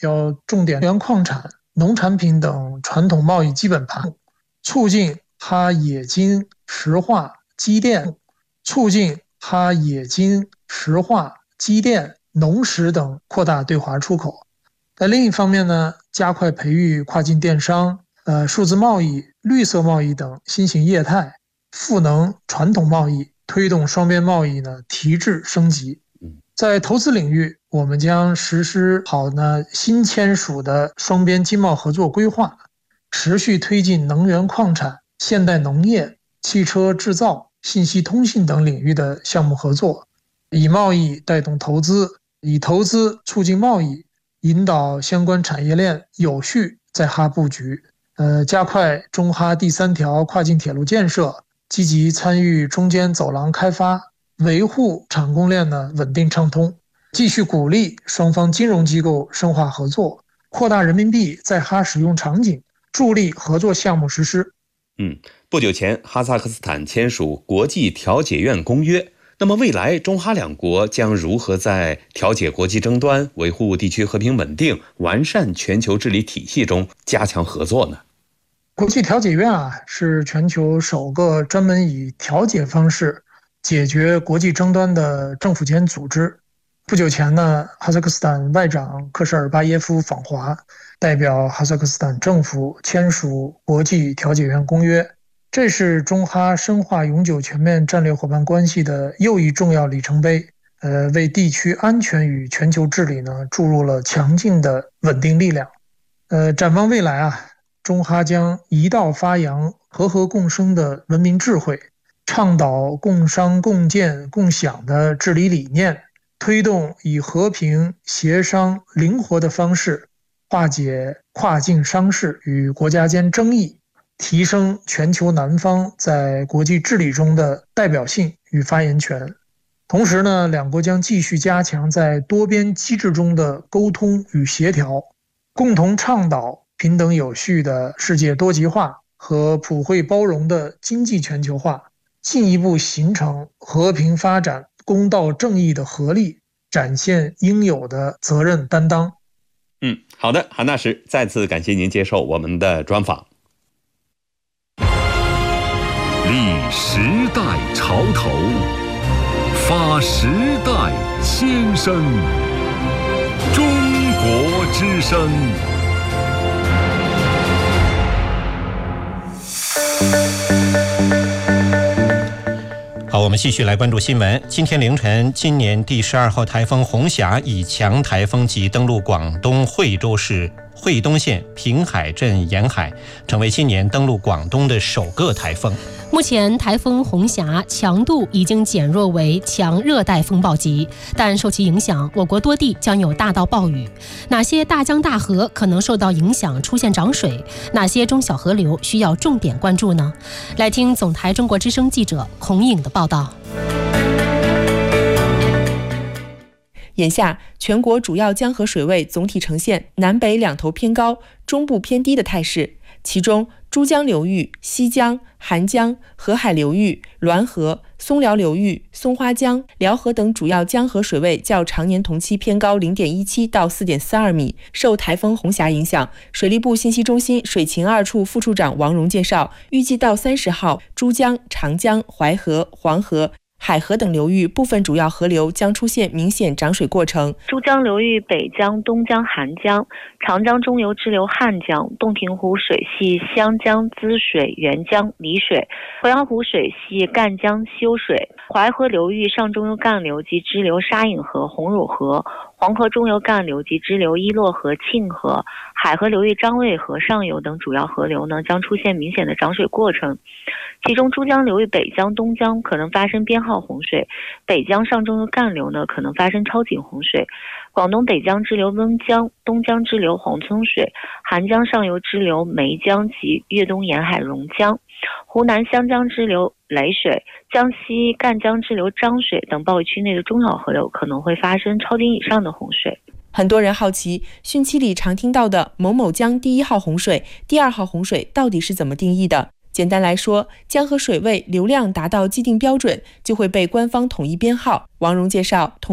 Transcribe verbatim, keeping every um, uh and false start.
要重点原矿产、农产品等传统贸易基本盘，促进哈冶金、石化、机电，促进哈冶金、石化、机电、农食等扩大对华出口。在另一方面呢，加快培育跨境电商、呃数字贸易、绿色贸易等新型业态，赋能传统贸易，推动双边贸易呢提质升级。在投资领域，我们将实施好呢新签署的双边经贸合作规划，持续推进能源矿产、现代农业、汽车制造、信息通信等领域的项目合作，以贸易带动投资，以投资促进贸易，引导相关产业链有序在哈布局。呃，加快中哈第三条跨境铁路建设，积极参与中间走廊开发，维护产供链的稳定畅通，继续鼓励双方金融机构深化合作，扩大人民币在哈使用场景，助力合作项目实施。 嗯，不久前，哈萨克斯坦签署国际调解院公约。那么未来中哈两国将如何在调解国际争端、维护地区和平稳定、完善全球治理体系中加强合作呢？ 国际调解院啊，是全球首个专门以调解方式解决国际争端的政府间组织。不久前呢，哈萨克斯坦外长克什尔巴耶夫访华，代表哈萨克斯坦政府签署国际调解院公约。这是中哈深化永久全面战略伙伴关系的又一重要里程碑，呃，为地区安全与全球治理呢注入了强劲的稳定力量。呃，展望未来啊，中哈将一道发扬和合共生的文明智慧，倡导共商共建共享的治理理念，推动以和平、协商、灵活的方式化解跨境商事与国家间争议，提升全球南方在国际治理中的代表性与发言权。同时呢，两国将继续加强在多边机制中的沟通与协调，共同倡导平等有序的世界多极化和普惠包容的经济全球化，进一步形成和平发展、公道正义的合力，展现应有的责任担当。 嗯，好的，韩大使，再次感谢您接受我们的专访。 立时代潮头，发时代先声，中国之声。 好，我们继续来关注新闻。今天凌晨，今年第十二号台风红霞以强台风级登陆广东惠州市惠东县平海镇沿海，成为今年登陆广东的首个台风。 目前台风红霞强度已经减弱为强热带风暴级，但受其影响，我国多地将有大到暴雨。哪些大江大河可能受到影响出现涨水？哪些中小河流需要重点关注呢？来听总台中国之声记者孔颖的报道。 眼下，全国主要江河水位总体呈现南北两头偏高、中部偏低的态势。其中，珠江流域、西江、韩江、河海流域、滦河、松辽流域、松花江、辽河等主要江河水位较常年同期偏高 零点一七 到 四点四二米。受台风红霞影响，水利部信息中心水情二处副处长王荣介绍，预计到三十号，珠江、长江、淮河、黄河、海河等流域部分主要河流将出现明显涨水过程。 珠江流域北江、东江、韩江、长江中游支流汉江、洞庭湖水系湘江、滋水、沅江、丽水、鄱阳湖水系赣江、修水、淮河流域上中游干流及支流沙隐河、红乳河、黄河中游干流及支流伊洛河、庆河、海河流域张卫河上游等主要河流呢，将出现明显的涨水过程。其中珠江流域北江、东江可能发生编号洪水，北江上中游干流呢可能发生超警洪水。广东北江支流温江、东江支流黄村水、韩江上游支流梅江及粤东沿海榕江、湖南湘江支流雷水、江西赣江支流漳水等暴雨区内的中小河流可能会发生超警以上的洪水。 很多人好奇，汛期里常听到的某某江第一号洪水、第二号洪水到底是怎么定义的？简单来说，江河水位流量达到既定标准，就会被官方统一编号。王荣介绍，